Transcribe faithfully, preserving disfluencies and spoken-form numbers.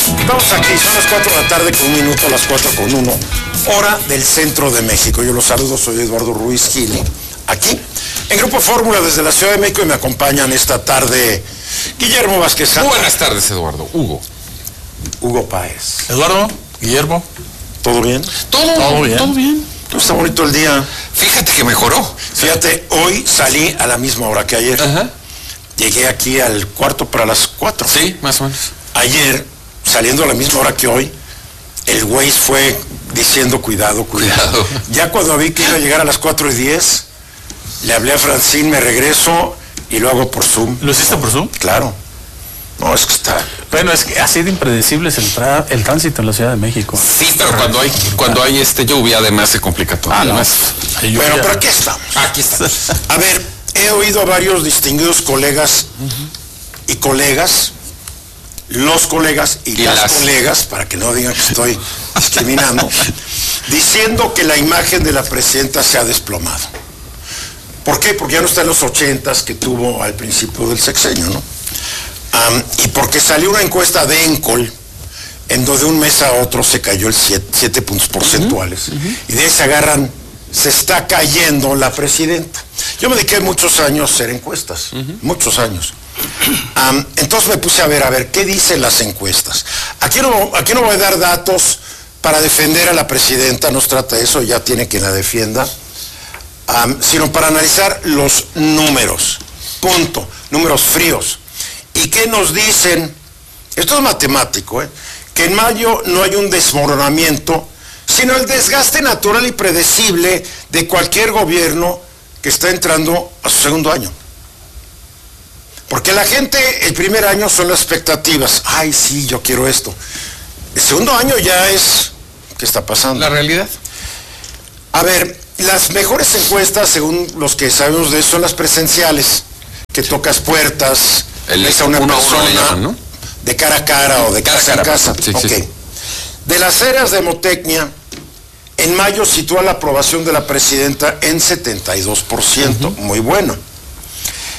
Estamos aquí, son las cuatro de la tarde con un minuto, las cuatro con uno, hora del centro de México. Yo los saludo, soy Eduardo Ruiz Gili, aquí en Grupo Fórmula desde la Ciudad de México, y me acompañan esta tarde Guillermo Vázquez. Buenas tardes, Eduardo. Hugo. Hugo Páez. Eduardo, Guillermo. ¿Todo bien? Todo, todo bien. Todo bien. Está bonito el día. Fíjate que mejoró. Fíjate, hoy salí a la misma hora que ayer. Ajá. Llegué aquí al cuarto para las cuatro. Sí, más o menos. Ayer, saliendo a la misma hora que hoy, el Waze fue diciendo cuidado, cuidado. Cuidado. Ya cuando vi que iba a llegar a las cuatro y diez, le hablé a Francine, me regreso y lo hago por Zoom. ¿Lo hiciste por Zoom? Claro. No, es que está... Bueno, es que así de impredecible es el, tra- el tránsito en la Ciudad de México. Sí, pero cuando hay cuando hay este lluvia, además se complica todo. Ah, no. Además, Hay Bueno, lluvia. pero aquí estamos. aquí está. A ver, he oído a varios distinguidos colegas y colegas, los colegas y, Y las, las. colegas, para que no digan que estoy discriminando, diciendo que la imagen de la presidenta se ha desplomado. ¿Por qué? Porque ya no está en los ochentas que tuvo al principio del sexenio, ¿no? Um, y porque salió una encuesta de Encol, en donde de un mes a otro se cayó el siete puntos porcentuales, uh-huh, uh-huh. Y de ahí se agarran, se está cayendo la presidenta. Yo me dediqué muchos años a hacer encuestas, uh-huh. muchos años. Um, entonces me puse a ver, a ver, ¿qué dicen las encuestas? Aquí no, aquí no voy a dar datos para defender a la presidenta, no se trata de eso, ya tiene quien la defienda, um, sino para analizar los números, punto, números fríos. ¿Y qué nos dicen? Esto es matemático, ¿eh? Que en mayo no hay un desmoronamiento, sino el desgaste natural y predecible de cualquier gobierno que está entrando a su segundo año. Porque la gente, el primer año son las expectativas. Ay, sí, yo quiero esto. El segundo año ya es, ¿qué está pasando? La realidad. A ver, las mejores encuestas, según los que sabemos de eso, son las presenciales, que tocas puertas, El ves a una uno a uno persona le llaman, ¿no? de cara a cara o de Cara a casa cara. en casa. Sí, Ok. sí. De las eras de Motecnia, en mayo sitúa la aprobación de la presidenta en setenta y dos por ciento, uh-huh. Muy bueno.